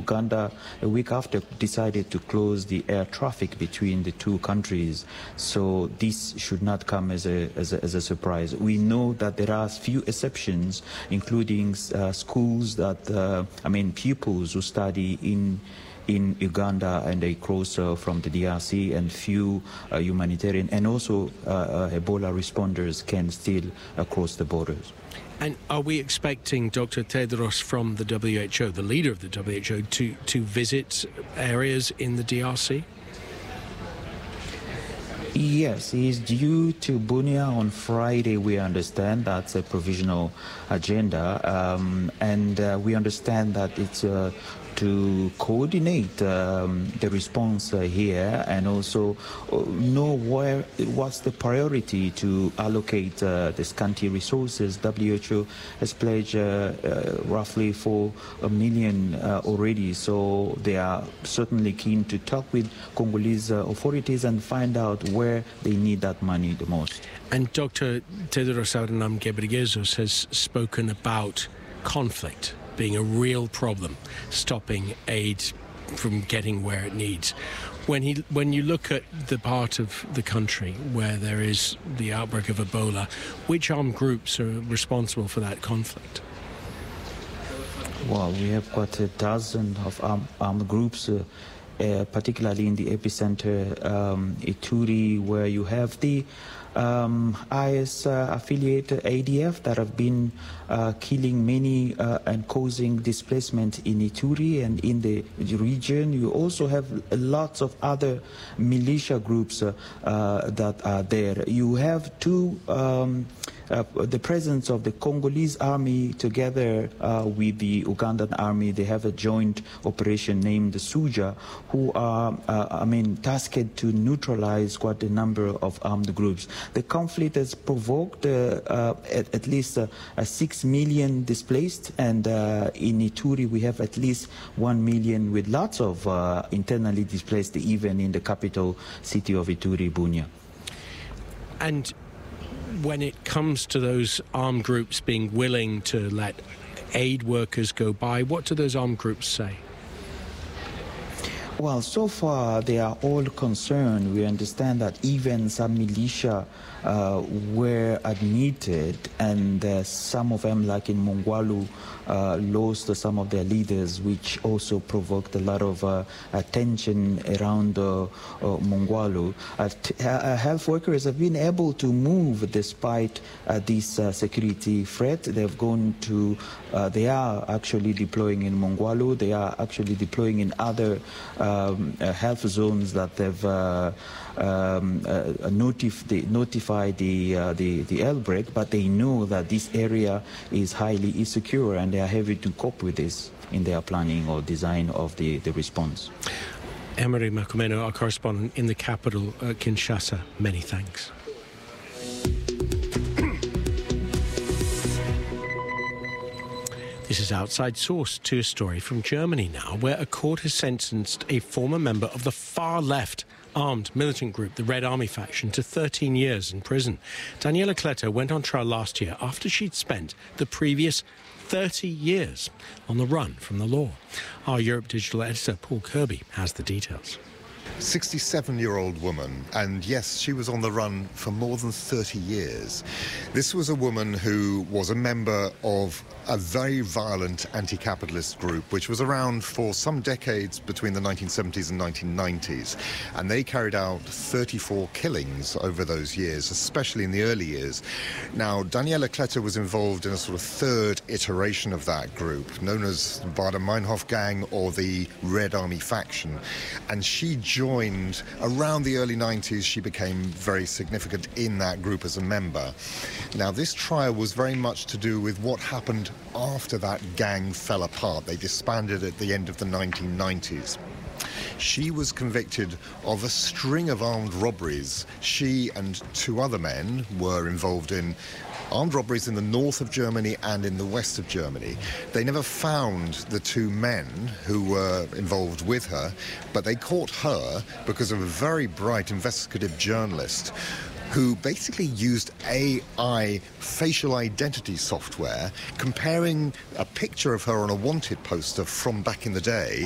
Uganda, a week after, decided to close the air traffic between the two countries. So this should not come as a surprise. We know that there are few exceptions, including schools that, pupils who study in Uganda and they cross from the DRC, and few humanitarian and also Ebola responders can still cross the borders. And are we expecting Dr. Tedros from the WHO, the leader of the WHO, to visit areas in the DRC? Yes, he is due to Bunia on Friday. We understand that's a provisional agenda, and we understand that it's to coordinate the response here, and also know what's the priority to allocate the scanty resources. WHO has pledged roughly 4 million already, so they are certainly keen to talk with Congolese authorities and find out where they need that money the most. And Dr. Tedros Adhanom Ghebreyesus has spoken about conflict being a real problem, stopping aid from getting where it needs. When you look at the part of the country where there is the outbreak of Ebola, which armed groups are responsible for that conflict? Well, we have got a dozen of armed groups, particularly in the epicenter, Ituri, where you have the IS affiliated ADF that have been killing many and causing displacement in Ituri and in the region. You also have lots of other militia groups that are there. You have the presence of the Congolese army together with the Ugandan army. They have a joint operation named the Suja, who are, tasked to neutralize quite a number of armed groups. The conflict has provoked at least 6 million displaced, and in Ituri we have at least 1 million, with lots of internally displaced, even in the capital city of Ituri, Bunia. And when it comes to those armed groups being willing to let aid workers go by, what do those armed groups say? Well, so far they are all concerned. We understand that even some militia were admitted, and some of them, like in Mongwalu, lost some of their leaders, which also provoked a lot of attention around Mongwalu. Health workers have been able to move despite this security threat. They've gone to, they are actually deploying in Mongwalu. They are actually deploying in other health zones that they've notified the outbreak, but they know that this area is highly insecure, and they are having to cope with this in their planning or design of the response. Emery Makumeno, our correspondent in the capital, Kinshasa, many thanks. This is Outside Source to a story from Germany now, where a court has sentenced a former member of the far-left armed militant group, the Red Army faction, to 13 years in prison. Daniela Kletter went on trial last year after she'd spent the previous 30 years on the run from the law. Our Europe Digital editor, Paul Kirby, has the details. 67-year-old woman, and yes, she was on the run for more than 30 years. This was a woman who was a member of a very violent anti-capitalist group which was around for some decades between the 1970s and 1990s, and they carried out 34 killings over those years, especially in the early years. Now, Daniela Kletter was involved in a sort of third iteration of that group, known as Baader-Meinhof Gang or the Red Army faction, and she joined around the early 90s. She became very significant in that group as a member. Now, this trial was very much to do with what happened after that gang fell apart. They disbanded at the end of the 1990s. She was convicted of a string of armed robberies. She and 2 other men were involved in armed robberies in the north of Germany and in the west of Germany. They never found the 2 men who were involved with her, but they caught her because of a very bright investigative journalist who basically used AI facial identity software, comparing a picture of her on a wanted poster from back in the day